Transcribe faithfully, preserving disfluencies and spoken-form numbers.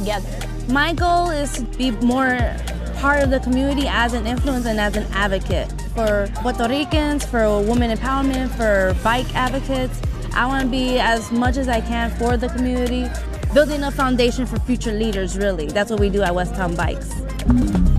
together. My goal is to be more part of the community as an influence and as an advocate for Puerto Ricans, for women empowerment, for bike advocates. I want to be as much as I can for the community, building a foundation for future leaders, really. That's what we do at Westtown Bikes.